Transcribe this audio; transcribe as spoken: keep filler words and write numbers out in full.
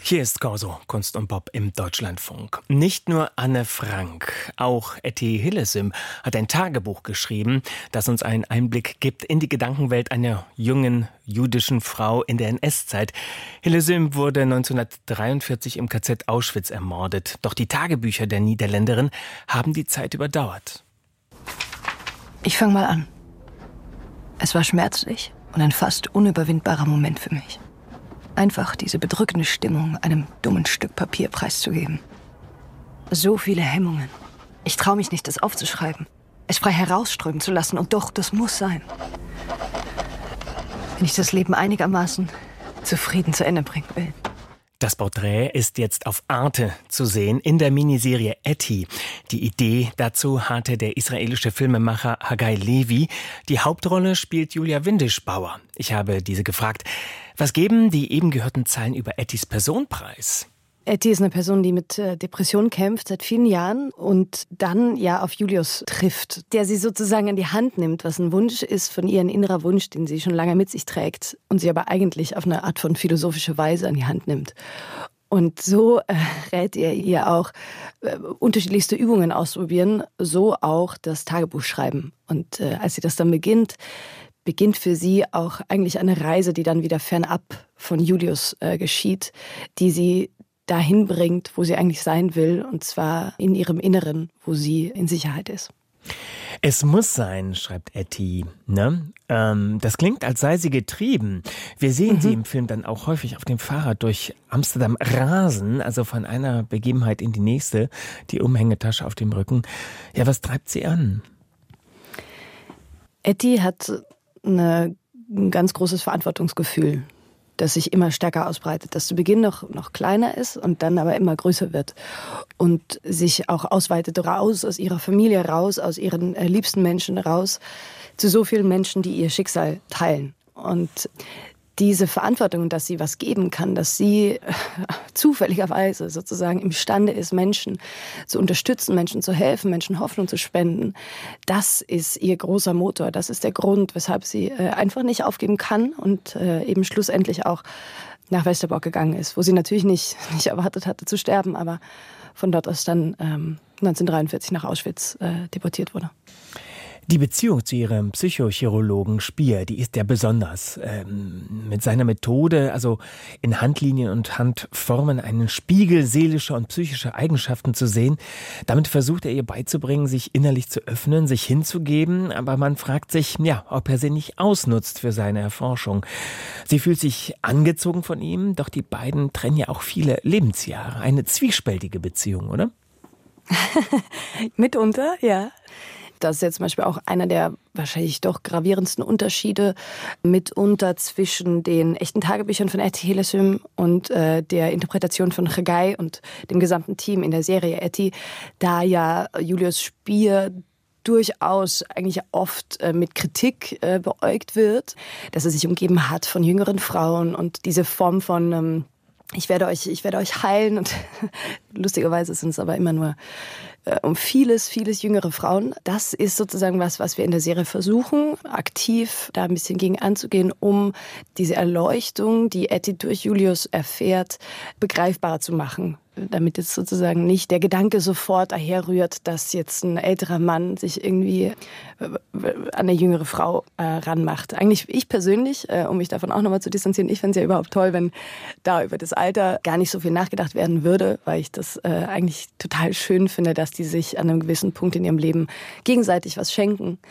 Hier ist Corso, Kunst und Pop im Deutschlandfunk. Nicht nur Anne Frank, auch Etty Hillesum hat ein Tagebuch geschrieben, das uns einen Einblick gibt in die Gedankenwelt einer jungen jüdischen Frau in der N S-Zeit. Hillesum wurde neunzehnhundertdreiundvierzig im K Z Auschwitz ermordet. Doch die Tagebücher der Niederländerin haben die Zeit überdauert. Ich fange mal an. Es war schmerzlich und ein fast unüberwindbarer Moment für mich. Einfach diese bedrückende Stimmung einem dummen Stück Papier preiszugeben. So viele Hemmungen. Ich traue mich nicht, das aufzuschreiben. Es frei herausströmen zu lassen. Und doch, das muss sein. Wenn ich das Leben einigermaßen zufrieden zu Ende bringen will. Das Porträt ist jetzt auf Arte zu sehen in der Miniserie Etty. Die Idee dazu hatte der israelische Filmemacher Hagai Levi. Die Hauptrolle spielt Julia Windischbauer. Ich habe diese gefragt, was geben die eben gehörten Zeilen über Ettys Person preis? Etty ist eine Person, die mit Depressionen kämpft seit vielen Jahren und dann ja auf Julius trifft, der sie sozusagen an die Hand nimmt, was ein Wunsch ist von ihr, ein innerer Wunsch, den sie schon lange mit sich trägt und sie aber eigentlich auf eine Art von philosophische Weise an die Hand nimmt. Und so äh, rät er ihr auch, äh, unterschiedlichste Übungen ausprobieren, so auch das Tagebuch schreiben. Und äh, als sie das dann beginnt, beginnt für sie auch eigentlich eine Reise, die dann wieder fernab von Julius äh, geschieht, die sie dahin bringt, wo sie eigentlich sein will, und zwar in ihrem Inneren, wo sie in Sicherheit ist. Es muss sein, schreibt Etty. Ne? Ähm, das klingt, als sei sie getrieben. Wir sehen mhm. sie im Film dann auch häufig auf dem Fahrrad durch Amsterdam rasen, also von einer Begebenheit in die nächste, die Umhängetasche auf dem Rücken. Ja, was treibt sie an? Etty hat eine, ein ganz großes Verantwortungsgefühl, das sich immer stärker ausbreitet, das zu Beginn noch, noch kleiner ist und dann aber immer größer wird und sich auch ausweitet raus aus ihrer Familie, raus aus ihren äh, liebsten Menschen, raus zu so vielen Menschen, die ihr Schicksal teilen. Und diese Verantwortung, dass sie was geben kann, dass sie äh, zufälligerweise sozusagen imstande ist, Menschen zu unterstützen, Menschen zu helfen, Menschen Hoffnung zu spenden, das ist ihr großer Motor. Das ist der Grund, weshalb sie äh, einfach nicht aufgeben kann und äh, eben schlussendlich auch nach Westerbork gegangen ist, wo sie natürlich nicht, nicht erwartet hatte zu sterben, aber von dort aus dann ähm, neunzehnhundertdreiundvierzig nach Auschwitz äh, deportiert wurde. Die Beziehung zu ihrem Psychochirologen Spier, die ist ja besonders. Ähm, mit seiner Methode, also in Handlinien und Handformen einen Spiegel seelischer und psychischer Eigenschaften zu sehen. Damit versucht er ihr beizubringen, sich innerlich zu öffnen, sich hinzugeben. Aber man fragt sich, ja, ob er sie nicht ausnutzt für seine Erforschung. Sie fühlt sich angezogen von ihm, doch die beiden trennen ja auch viele Lebensjahre. Eine zwiespältige Beziehung, oder? Mitunter, ja. Das ist jetzt zum Beispiel auch einer der wahrscheinlich doch gravierendsten Unterschiede mitunter zwischen den echten Tagebüchern von Etty Hillesum und äh, der Interpretation von Hagai und dem gesamten Team in der Serie Etty, da ja Julius Spier durchaus eigentlich oft äh, mit Kritik äh, beäugt wird, dass er sich umgeben hat von jüngeren Frauen und diese Form von ähm, ich werde euch, ich werde euch heilen und lustigerweise sind es aber immer nur äh, um vieles, vieles jüngere Frauen. Das ist sozusagen was, was wir in der Serie versuchen, aktiv da ein bisschen gegen anzugehen, um diese Erleuchtung, die Etty durch Julius erfährt, begreifbarer zu machen. Damit jetzt sozusagen nicht der Gedanke sofort daherrührt, dass jetzt ein älterer Mann sich irgendwie an eine jüngere Frau äh, ranmacht. Eigentlich ich persönlich, äh, um mich davon auch nochmal zu distanzieren, ich fände es ja überhaupt toll, wenn da über das Alter gar nicht so viel nachgedacht werden würde, weil ich das äh, eigentlich total schön finde, dass die sich an einem gewissen Punkt in ihrem Leben gegenseitig was schenken.